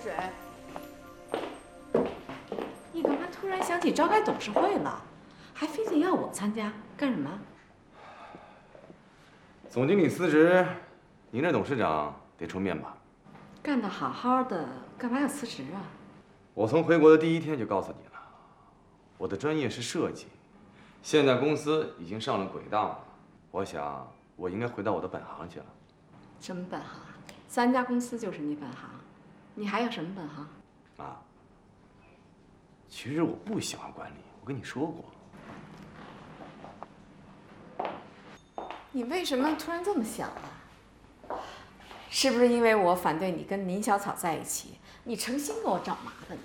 水。你干嘛突然想起召开董事会了？还非得要我参加，干什么？ 总经理辞职，您这董事长得出面吧？ 干得好好的，干嘛要辞职啊？ 我从回国的第一天就告诉你了，我的专业是设计，现在公司已经上了轨道了，我想我应该回到我的本行去了。 什么本行？3家公司就是你本行，你还有什么本行？ 妈，其实我不喜欢管理，我跟你说过。 你为什么突然这么想啊？是不是因为我反对你跟林小草在一起，你诚心给我找麻烦？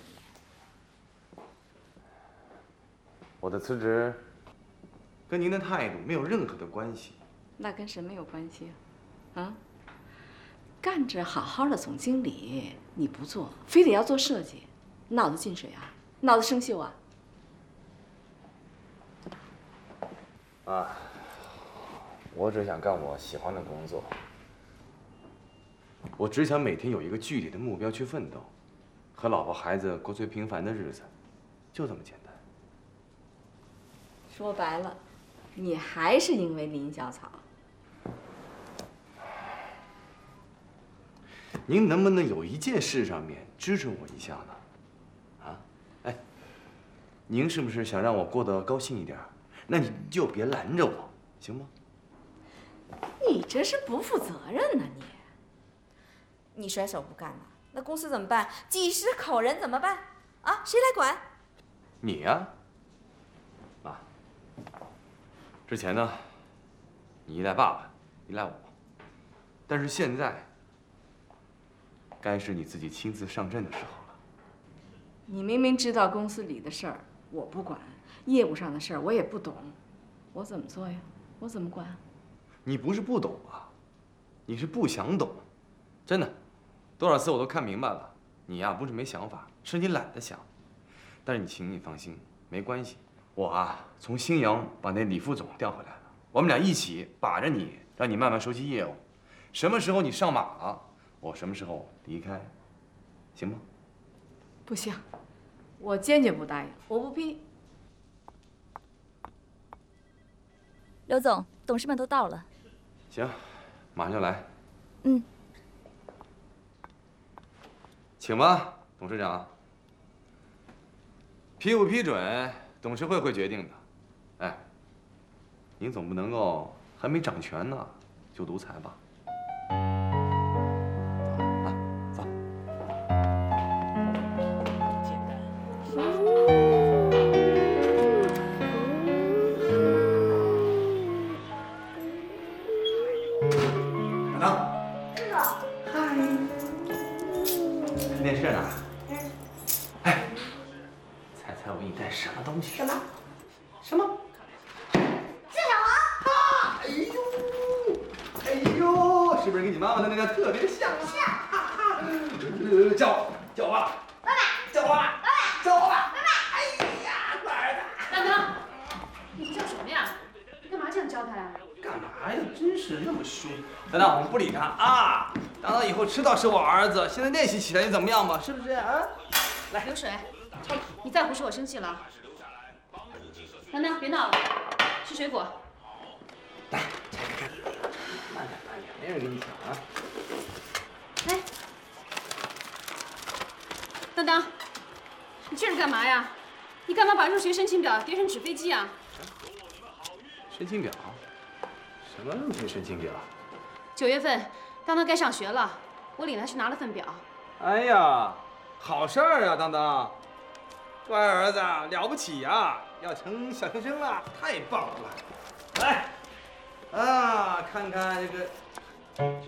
我的辞职跟您的态度没有任何的关系。 那跟什么有关系啊？啊？干着好好的总经理你不做，非得要做设计，脑子进水啊？脑子生锈啊？ 啊，我只想干我喜欢的工作。我只想每天有一个具体的目标去奋斗，和老婆孩子过最平凡的日子，就这么简单。 说白了，你还是因为林小草。 您能不能有一件事上面支持我一下呢？啊，哎，您是不是想让我过得高兴一点？那你就别拦着我，行吗？ 你这是不负责任呢，你！你甩手不干了，那公司怎么办？几十口人怎么办？啊，谁来管？ 你呀，妈。之前呢，你依赖爸爸，依赖我，但是现在，该是你自己亲自上阵的时候了。 你明明知道公司里的事儿我不管，业务上的事儿我也不懂，我怎么做呀？我怎么管？ 你不是不懂啊，你是不想懂，真的，多少次我都看明白了。你呀，不是没想法，是你懒得想。但是请你放心，没关系，我啊从新阳把那李副总调回来了，我们俩一起把着你，让你慢慢熟悉业务。什么时候你上马了，我什么时候离开，行吗？ 不行，我坚决不答应，我不批。 刘总，董事们都到了。 行，马上就来。 嗯。 请吧，董事长。批不批准，董事会决定的。哎，您总不能够还没掌权呢就独裁吧？走。等等。 是的。 嗨。看电视呢。哎，猜猜我给你带什么东西？ 什么？ 什么？ 这小王。 啊！哎呦，是不是跟你妈妈的那个特别像啊？ 是。 叫我爸。 爸爸。 叫我爸。 爸爸。 叫我爸。 爸爸。 哎呀，乖儿子。 大哥，你叫什么呀？你干嘛这样教他呀？ 干嘛呀？真是那么凶！等等，我们不理他啊。当他以后知道是我儿子，现在练习起来又怎么样嘛？是不是啊？来， 流水，你再胡说我生气了。等等，别闹了，吃水果。 来，拆开看，慢点，慢点，没人跟你抢啊。 哎，当当，你这是干嘛呀？你干嘛把入学申请表叠成纸飞机啊？ 申请表？什么入学申请表 9月份，当当该上学了，我领他去拿了份表。 哎呀，好事儿啊，当当，乖儿子了不起呀，要成小学生了，太棒了！来，啊，看看这个。